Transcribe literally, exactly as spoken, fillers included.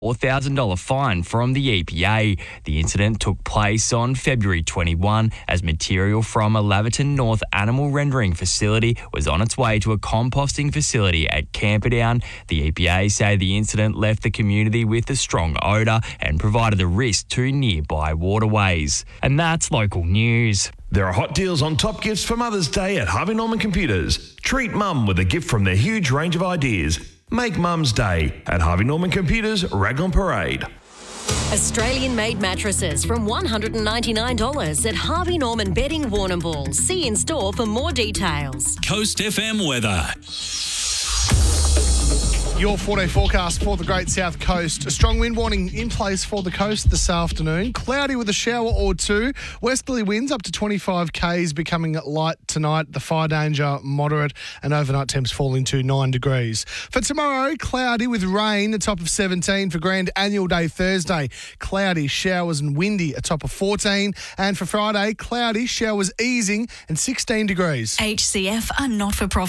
four thousand dollars fine from the E P A. The incident took place on February twenty-first as material from a Laverton North animal rendering facility was on its way to a composting facility at Camperdown. The E P A say the incident left the community with a strong odour and provided a risk to nearby waterways. And that's local news. There are hot deals on top gifts for Mother's Day at Harvey Norman Computers. Treat Mum with a gift from their huge range of ideas. Make Mum's Day at Harvey Norman Computers, Raglan Parade. Australian-made mattresses from one hundred ninety-nine dollars at Harvey Norman Bedding, Warrnambool. See in store for more details. Coast F M weather. Your four-day forecast for the Great South Coast. A strong wind warning in place for the coast this afternoon. Cloudy with a shower or two. Westerly winds up to twenty-five kays, becoming light tonight. The fire danger moderate, and overnight temps falling to nine degrees. For tomorrow, cloudy with rain, a top of seventeen. For Grand Annual Day Thursday, cloudy, showers and windy, a top of fourteen. And for Friday, cloudy, showers easing and sixteen degrees. H C F are not for profit.